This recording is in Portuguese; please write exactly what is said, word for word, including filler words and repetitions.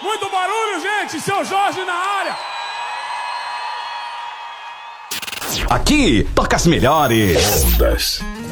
Muito barulho, gente! Seu Jorge na área! Aqui toca as melhores ondas.